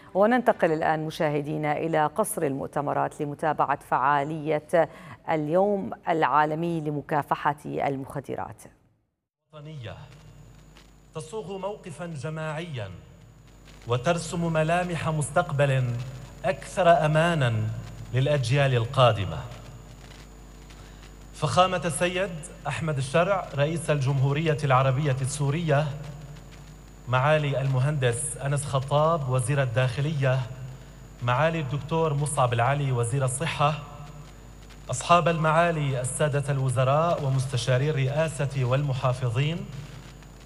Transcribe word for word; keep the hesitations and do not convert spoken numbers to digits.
وننتقل الآن مشاهدينا إلى قصر المؤتمرات لمتابعة فعالية اليوم العالمي لمكافحة المخدرات. وطنية تصوغ موقفا جماعيا وترسم ملامح مستقبل أكثر أمانا للأجيال القادمة. فخامة السيد أحمد الشرع رئيس الجمهورية العربية السورية، معالي المهندس أنس خطاب وزير الداخلية، معالي الدكتور مصعب العلي وزير الصحة، أصحاب المعالي السادة الوزراء ومستشاري الرئاسة والمحافظين،